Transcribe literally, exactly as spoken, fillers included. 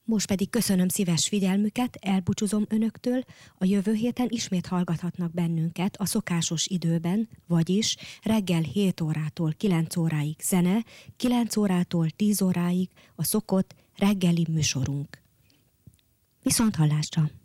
Most pedig köszönöm szíves figyelmüket, elbúcsúzom önöktől, a jövő héten ismét hallgathatnak bennünket a szokásos időben, vagyis reggel hét órától kilenc óráig zene, kilenc órától tíz óráig a szokott reggeli műsorunk. Viszont hallásra!